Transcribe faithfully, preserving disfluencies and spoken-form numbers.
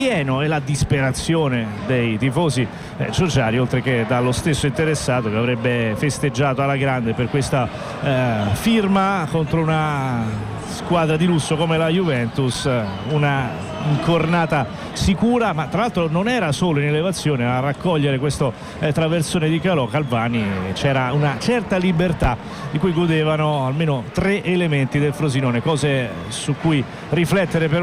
pieno e la disperazione dei tifosi eh, sociali, oltre che dallo stesso interessato che avrebbe festeggiato alla grande per questa eh, firma contro una squadra di lusso come la Juventus, una incornata sicura, ma tra l'altro non era solo in elevazione a raccogliere questo eh, traversone di Calò Calvani, c'era una certa libertà di cui godevano almeno tre elementi del Frosinone, cose su cui riflettere per